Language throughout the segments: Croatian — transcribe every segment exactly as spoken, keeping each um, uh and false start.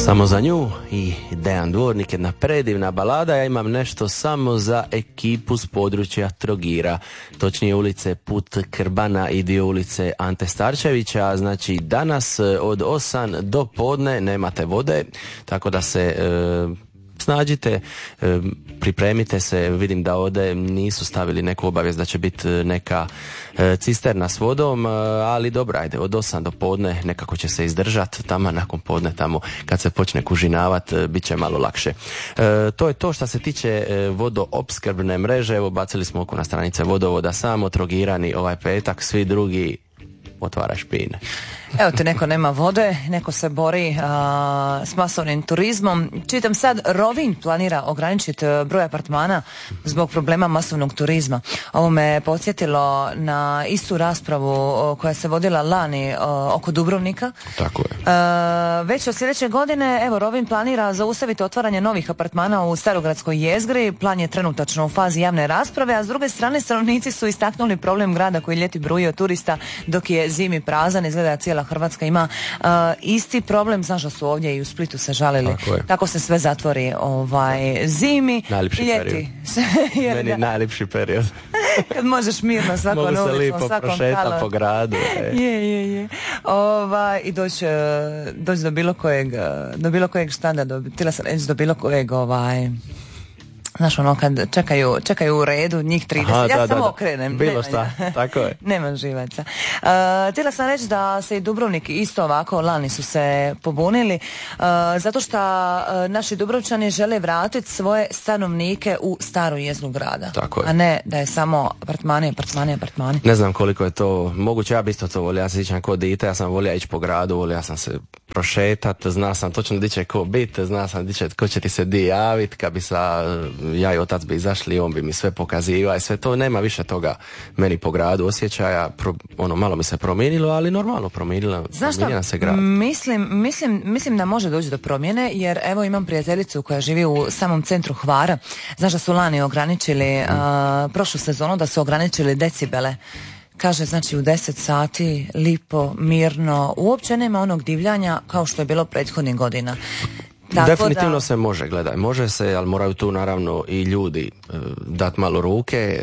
Samo za nju i Dejan Dvornik, jedna predivna balada. Ja imam nešto samo za ekipu s područja Trogira, točnije ulice Put Krbana i dio ulice Ante Starčevića. Znači danas od osam do podne nemate vode, tako da se e, snađite, e, pripremite se. Vidim da ovdje nisu stavili neku obavijest da će biti neka e, cisterna s vodom, e, ali dobro, ajde, od osam do podne nekako će se izdržati, tamo nakon podne, tamo kad se počne kužinavat, e, bit će malo lakše. E, to je to što se tiče e, vodoopskrbne mreže. Evo, bacili smo oko na stranice vodovoda, samo Trogirani ovaj petak, svi drugi otvara špine. Evo te, neko nema vode, neko se bori a, s masovnim turizmom. Čitam sad, Rovinj planira ograničiti broj apartmana zbog problema masovnog turizma. Ovo me podsjetilo na istu raspravu o, koja se vodila lani o, oko Dubrovnika. Tako je. A, već od sljedeće godine, evo, Rovinj planira zaustaviti otvaranje novih apartmana u Starogradskoj jezgri. Plan je trenutačno u fazi javne rasprave, a s druge strane stanovnici su istaknuli problem grada koji ljeti bruji od turista dok je zimi prazan. Izgleda cijela Hrvatska ima uh, isti problem. Znaš da su ovdje i u Splitu se žalili. Tako, Tako se sve zatvori ovaj, zimi, najljepši ljeti. Jer, Meni da, najljepši period. Kad možeš mirno svakom ulicom, mogu se lipo prošeta po gradu. E. Je, je, je. Ovaj, i doći doć do bilo kojeg do bilo kojeg štanda, do, tila sam reći do bilo kojeg ovaj... Znaš, ono, kad čekaju, čekaju u redu, njih trideset, Aha, ja da, samo da, okrenem. Bilo šta, tako je. Nema živaca. Uh, htjela sam reći da se i Dubrovnik isto ovako, lani su se pobunili, uh, zato što uh, naši Dubrovčani žele vratiti svoje stanovnike u staru jezgru grada. Tako je. A ne da je samo apartmani, apartmani, apartmani. Ne znam koliko je to moguće, ja bi isto to volio, ja se sjećam ko dite, ja sam volio ići po gradu, volio sam se prošetat, zna sam točno di će ko bit, zna sam di će, ko će ti se di javit, kad bi sa ja i otac bi izašli, on bi mi sve pokazivao i sve to, nema više toga meni po gradu osjećaja, pro, ono, malo mi se promijenilo, ali normalno promijenilo, promijenila se grad. Mislim, mislim, mislim da može doći do promjene, jer evo imam prijateljicu koja živi u samom centru Hvara. Znaš da su lani ograničili, mm. uh, prošlu sezonu da su ograničili decibele. Kaže, znači u deset sati, lipo, mirno, uopće nema onog divljanja kao što je bilo prethodnih godina. Tako definitivno da... se može, gledaj, može se, ali moraju tu naravno i ljudi e, dati malo ruke, e,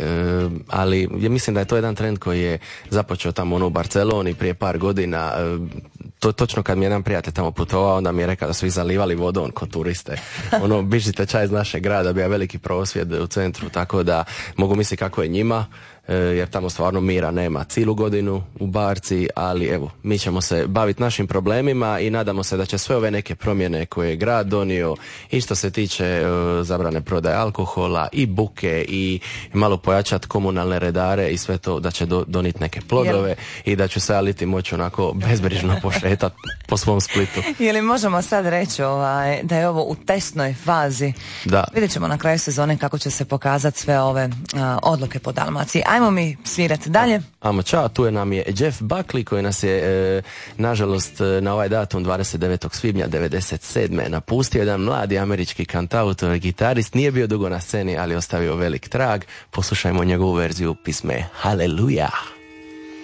ali ja mislim da je to jedan trend koji je započeo tamo ono u Barceloni prije par godina. E, to točno kad mi jedan prijatelj tamo putovao, onda mi je rekao da su ih zalivali vodom kod turiste. Ono, bižite čaj iz našeg grada, bio veliki prosvjed u centru, tako da mogu misliti kako je njima, jer tamo stvarno mira nema cijelu godinu u Barci, ali evo, mi ćemo se baviti našim problemima i nadamo se da će sve ove neke promjene koje je grad donio i što se tiče uh, zabrane prodaje alkohola i buke i malo pojačati komunalne redare i sve to, da će do, doniti neke plodove. Jel? I da ću se aliti moći onako bezbrižno pošetati po svom Splitu. Je li možemo sad reći ovaj, da je ovo u testnoj fazi? Da. Vidjet ćemo na kraju sezone kako će se pokazati sve ove uh, odluke po Dalmaciji. Ajmo mi svirati dalje. Amo čao, tu je nam je Jeff Buckley koji nas je e, nažalost na ovaj datum dvadeset devetog svibnja devedeset sedme napustio. Jedan mladi američki kantautor, gitarist, nije bio dugo na sceni, ali ostavio velik trag. Poslušajmo njegovu verziju pisme Hallelujah.